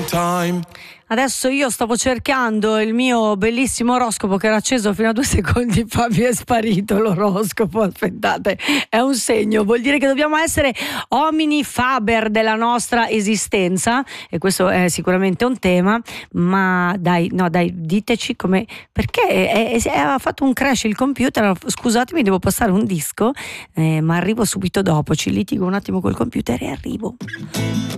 Adesso io stavo cercando il mio bellissimo oroscopo che era acceso fino a 2 secondi fa, mi è sparito l'oroscopo. Aspettate, è un segno, vuol dire che dobbiamo essere homini faber della nostra esistenza, e questo è sicuramente un tema. Ma dai, diteci come, perché ha fatto un crash il computer. Scusatemi, devo passare un disco, ma arrivo subito dopo, ci litigo un attimo col computer e arrivo.